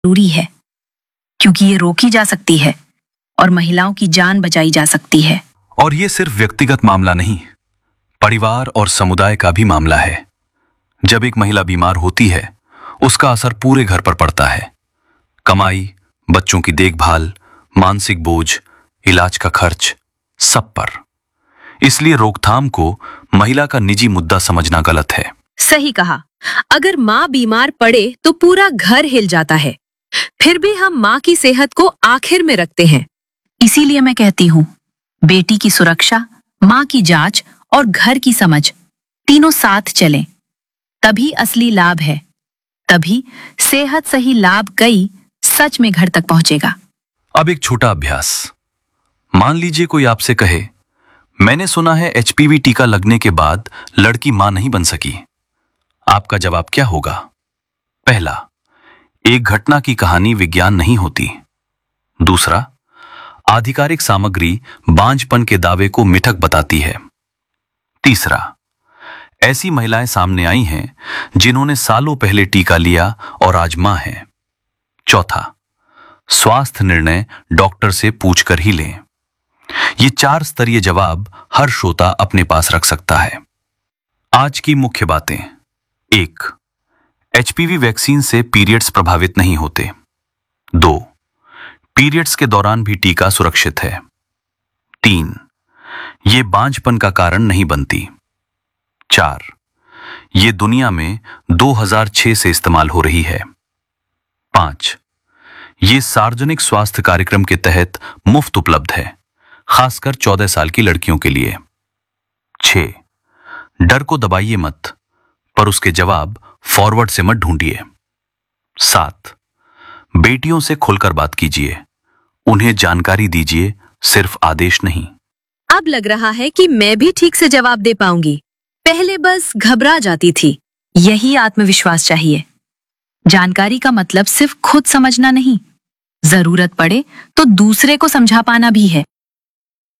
जरूरी है, क्योंकि ये रोकी जा सकती है और महिलाओं की जान बचाई जा सकती है। और ये सिर्फ व्यक्तिगत मामला नहीं, परिवार और समुदाय का भी मामला है। जब एक महिला बीमार होती है, उसका असर पूरे घर पर पड़ता है। कमाई, बच्चों की देखभाल, मानसिक बोझ, इलाज का खर्च, सब पर। इसलिए रोकथाम को महिला का निजी मुद्दा समझना गलत है। सही कहा। अगर माँ बीमार पड़े तो पूरा घर हिल जाता है, फिर भी हम माँ की सेहत को आखिर में रखते हैं। इसीलिए मैं कहती हूँ, बेटी की सुरक्षा, माँ की जांच और घर की समझ तीनों साथ चलें, तभी असली लाभ है। तभी सेहत सही लाभ कई सच में घर तक पहुंचेगा। अब एक छोटा अभ्यास। मान लीजिए कोई आपसे कहे, मैंने सुना है एचपीवी टीका लगने के बाद लड़की मां नहीं बन सकी। आपका जवाब क्या होगा? पहला, एक घटना की कहानी विज्ञान नहीं होती। दूसरा, आधिकारिक सामग्री बांझपन के दावे को मिथक बताती है। तीसरा, ऐसी महिलाएं सामने आई हैं जिन्होंने सालों पहले टीका लिया और आज मां हैं। चौथा, स्वास्थ्य निर्णय डॉक्टर से पूछकर ही लें। ये 4 स्तरीय जवाब हर श्रोता अपने पास रख सकता है। आज की मुख्य बातें। 1. एचपीवी वैक्सीन से पीरियड्स प्रभावित नहीं होते। 2. पीरियड्स के दौरान भी टीका सुरक्षित है। 3. ये बांझपन का कारण नहीं बनती। 4. ये दुनिया में 2006 से इस्तेमाल हो रही है। 5. ये सार्वजनिक स्वास्थ्य कार्यक्रम के तहत मुफ्त उपलब्ध है, खासकर 14 साल की लड़कियों के लिए। 6. डर को दबाइए मत, पर उसके जवाब फॉरवर्ड से मत ढूंढिए। 7. बेटियों से खुलकर बात कीजिए, उन्हें जानकारी दीजिए, सिर्फ आदेश नहीं। अब लग रहा है कि मैं भी ठीक से जवाब दे पाऊंगी। पहले बस घबरा जाती थी। यही आत्मविश्वास चाहिए। जानकारी का मतलब सिर्फ खुद समझना नहीं, जरूरत पड़े तो दूसरे को समझा पाना भी है।